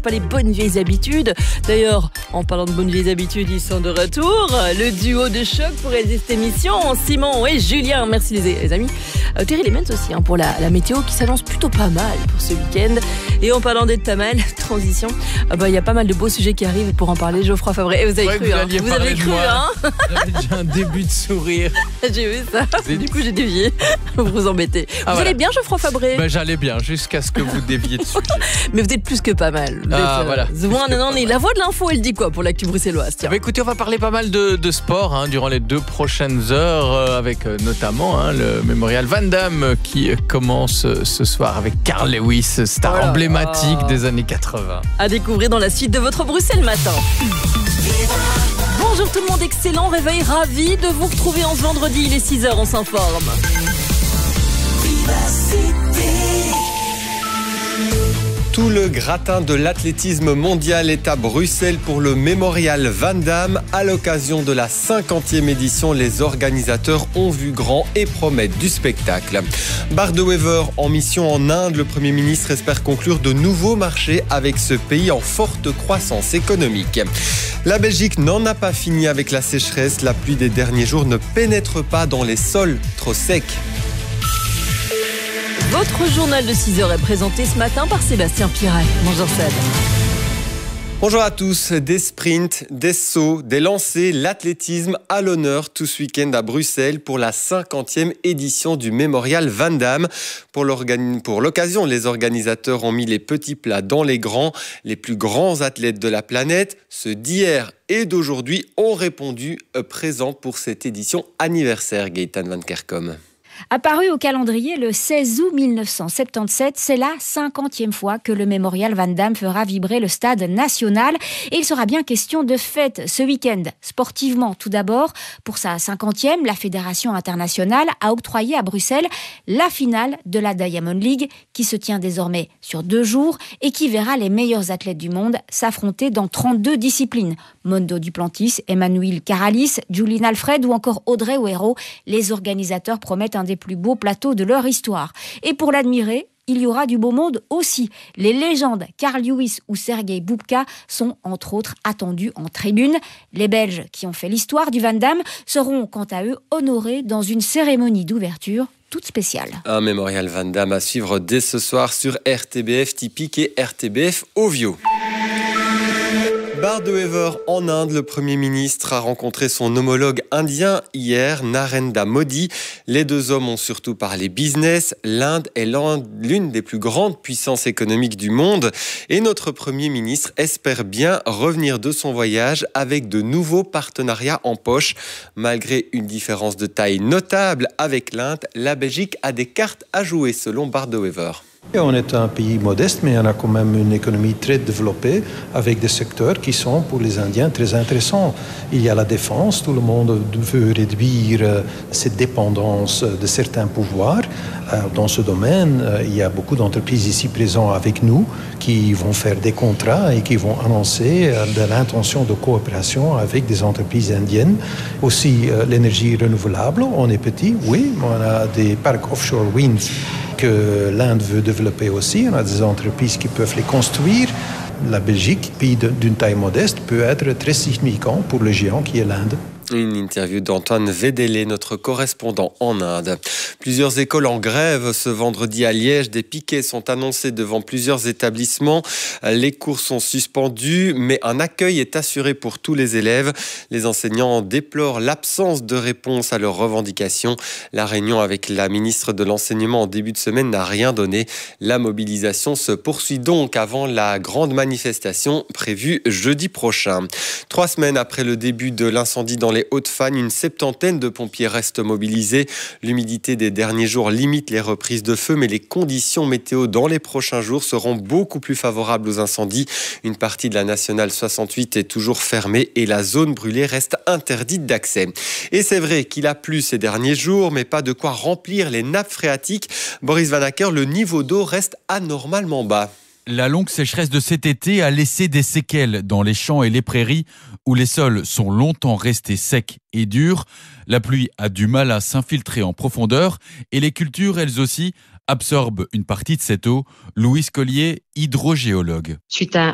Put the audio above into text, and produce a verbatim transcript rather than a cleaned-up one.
Pas les bonnes vieilles habitudes. D'ailleurs, en parlant de bonnes vieilles habitudes, ils sont de retour. Le duo de choc pour réaliser cette émission, Simon et Julien. Merci les, les amis. Euh, Terry Lemens aussi hein, pour la, la météo qui s'annonce plutôt pas mal pour ce week-end. Et en parlant d'être pas mal, transition, il euh, bah, y a pas mal de beaux sujets qui arrivent. Pour en parler, Geoffroy Fabré. Et vous avez ouais, cru, vous, hein. vous avez cru, hein. J'avais déjà un début de sourire. J'ai vu ça. C'est... Du coup, j'ai dévié. Vous vous embêtez. Ah, vous voilà. allez bien, Geoffroy Fabré? Bah, j'allais bien, jusqu'à ce que vous déviez de sujet. Mais vous êtes plus que pas mal. Vous Ah, êtes, voilà. The one and only. La voix de l'info, elle dit quoi pour l'actu bruxelloise? Tiens. Bah, écoutez, on va parler pas mal de, de sport hein, durant les deux prochaines heures, euh, avec euh, notamment hein, le mémorial Van Damme euh, qui euh, commence euh, ce soir avec Carl Lewis, star voilà. emblématique Ah. des années quatre-vingts. À découvrir dans la suite de votre Bruxelles Matin. Bonjour tout le monde, excellent réveil, ravi de vous retrouver en ce vendredi, il est six heures, on s'informe. Tout le gratin de l'athlétisme mondial est à Bruxelles pour le mémorial Van Damme. À l'occasion de la cinquantième édition, les organisateurs ont vu grand et promettent du spectacle. Bart De Wever en mission en Inde, le Premier ministre espère conclure de nouveaux marchés avec ce pays en forte croissance économique. La Belgique n'en a pas fini avec la sécheresse. La pluie des derniers jours ne pénètre pas dans les sols trop secs. Votre journal de six heures est présenté ce matin par Sébastien Piret. Bonjour Seb. Bonjour à tous. Des sprints, des sauts, des lancers, l'athlétisme à l'honneur tout ce week-end à Bruxelles pour la cinquantième édition du mémorial Van Damme. Pour, pour l'occasion, les organisateurs ont mis les petits plats dans les grands. Les plus grands athlètes de la planète, ceux d'hier et d'aujourd'hui, ont répondu présents pour cette édition anniversaire. Gaëtan Van Kerkom. Apparu au calendrier le seize août mille neuf cent soixante-dix-sept, c'est la cinquantième fois que le mémorial Van Damme fera vibrer le stade national. Et il sera bien question de fête ce week-end. Sportivement, tout d'abord, pour sa cinquantième, la Fédération internationale a octroyé à Bruxelles la finale de la Diamond League, qui se tient désormais sur deux jours et qui verra les meilleurs athlètes du monde s'affronter dans trente-deux disciplines. Mondo Duplantis, Emmanuel Caralis, Julien Alfred ou encore Audrey Huero, les organisateurs promettent un des plus beaux plateaux de leur histoire. Et pour l'admirer, il y aura du beau monde aussi. Les légendes Carl Lewis ou Sergei Bubka sont entre autres attendus en tribune. Les Belges qui ont fait l'histoire du Van Damme seront quant à eux honorés dans une cérémonie d'ouverture toute spéciale. Un mémorial Van Damme à suivre dès ce soir sur R T B F Typique et R T B F Ovio. Bart De Wever en Inde, le Premier ministre a rencontré son homologue indien hier, Narendra Modi. Les deux hommes ont surtout parlé business. L'Inde est l'une des plus grandes puissances économiques du monde et notre Premier ministre espère bien revenir de son voyage avec de nouveaux partenariats en poche. Malgré une différence de taille notable avec l'Inde, la Belgique a des cartes à jouer selon Bart De Wever. On est un pays modeste, mais on a quand même une économie très développée avec des secteurs qui sont pour les Indiens très intéressants. Il y a la défense, tout le monde veut réduire cette dépendance de certains pouvoirs. Dans ce domaine, il y a beaucoup d'entreprises ici présentes avec nous qui vont faire des contrats et qui vont annoncer de l'intention de coopération avec des entreprises indiennes. Aussi, l'énergie renouvelable, on est petit, oui, on a des parcs offshore wind que l'Inde veut développer aussi. On a des entreprises qui peuvent les construire. La Belgique, pays d'une taille modeste, peut être très significant pour le géant qui est l'Inde. Une interview d'Antoine Védélé, notre correspondant en Inde. Plusieurs écoles en grève ce vendredi à Liège. Des piquets sont annoncés devant plusieurs établissements. Les cours sont suspendus, mais un accueil est assuré pour tous les élèves. Les enseignants déplorent l'absence de réponse à leurs revendications. La réunion avec la ministre de l'Enseignement en début de semaine n'a rien donné. La mobilisation se poursuit donc avant la grande manifestation prévue jeudi prochain. Trois semaines après le début de l'incendie dans les Hauts-de-Fagne, une septantaine de pompiers restent mobilisés. L'humidité des derniers jours limite les reprises de feu, mais les conditions météo dans les prochains jours seront beaucoup plus favorables aux incendies. Une partie de la nationale soixante-huit est toujours fermée et la zone brûlée reste interdite d'accès. Et c'est vrai qu'il a plu ces derniers jours, mais pas de quoi remplir les nappes phréatiques. Boris Van Acker, le niveau d'eau reste anormalement bas. La longue sécheresse de cet été a laissé des séquelles dans les champs et les prairies où les sols sont longtemps restés secs et durs. La pluie a du mal à s'infiltrer en profondeur et les cultures, elles aussi, absorbent une partie de cette eau. Louise Collier, hydrogéologue. Suite à